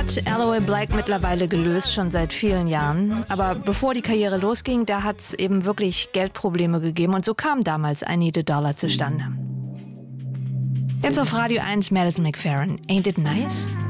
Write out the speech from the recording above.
hat Aloe Blacc mittlerweile gelöst, schon seit vielen Jahren. Aber bevor die Karriere losging, da hat es eben wirklich Geldprobleme gegeben. Und so kam damals I Need a Dollar zustande. Jetzt auf Radio 1 Madison McFerrin. Ain't it nice?